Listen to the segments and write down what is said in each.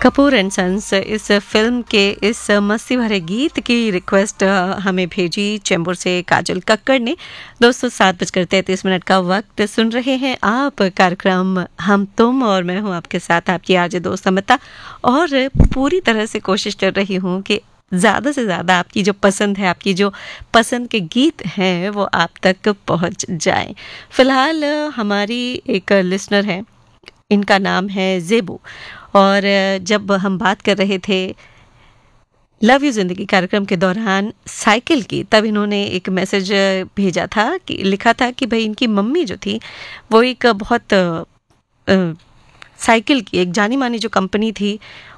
Kapoor and sons इस film के इस मस्ती भरे गीत की रिक्वेस्ट हमें भेजी चेंबूर से काजल कक्कड़ ने। दोस्तों 7:33 का वक्त सुन रहे हैं आप कार्यक्रम हम तुम और मैं हूं आपके साथ आपकी आरजे दोस्त अमिता, और पूरी तरह से कोशिश कर रही हूं कि ज़्यादा से ज़्यादा आपकी जो पसंद है, आपकी जो पसंद के गीत हैं वो आप तक पहुंच जाएं। फ़िलहाल हमारी एक लिसनर है, इनका नाम है ज़ेबू, और जब हम बात कर रहे थे लव यू ज़िंदगी कार्यक्रम के दौरान साइकिल की, तब इन्होंने एक मैसेज भेजा था कि लिखा था कि भाई इनकी मम्मी जो थी वो एक बहुत साइकिल की एक जानी मानी जो कंपनी थी,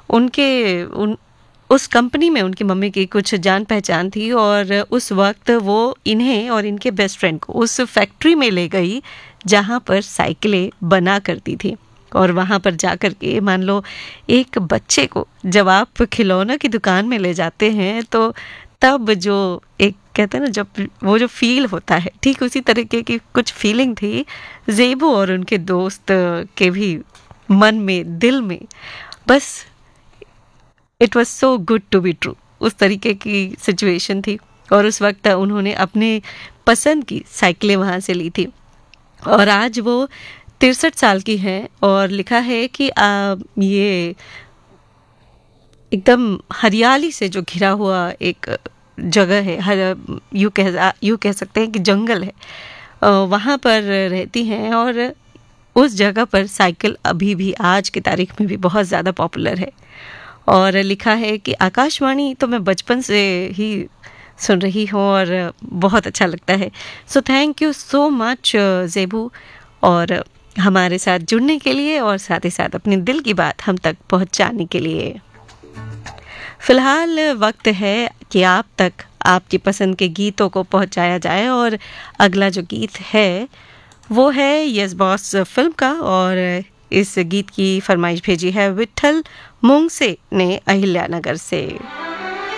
उस कंपनी में उनकी मम्मी की कुछ जान पहचान थी, और उस वक्त वो इन्हें और इनके बेस्ट फ्रेंड को उस फैक्ट्री में ले गई जहाँ पर साइकिलें बना करती थी। और वहाँ पर जा कर के मान लो एक बच्चे को जब आप खिलौना की दुकान में ले जाते हैं तो तब जो एक कहते हैं ना, जब वो जो फील होता है, ठीक उसी तरीके की कुछ फीलिंग थी ज़ेबू और उनके दोस्त के भी मन में, दिल में। बस it was so good to be true, उस तरीके की सिचुएशन थी। और उस वक्त उन्होंने अपने पसंद की साइकिलें वहाँ से ली थी, और आज वो 63 साल की हैं, और लिखा है कि ये एकदम हरियाली से जो घिरा हुआ एक जगह है, यूँ कह सकते हैं कि जंगल है, वहाँ पर रहती हैं, और उस जगह पर साइकिल अभी भी आज की तारीख में भी बहुत ज़्यादा पॉपुलर है। और लिखा है कि आकाशवाणी तो मैं बचपन से ही सुन रही हूँ और बहुत अच्छा लगता है। So thank you so much zebu, और हमारे साथ जुड़ने के लिए और साथ ही साथ अपने दिल की बात हम तक पहुंचाने के लिए। फिलहाल वक्त है कि आप तक आपकी पसंद के गीतों को पहुंचाया जाए, और अगला जो गीत है वो है यस बॉस फिल्म का, और इस गीत की फरमाइश भेजी है विठल मुंगसे ने अहिल्यानगर से।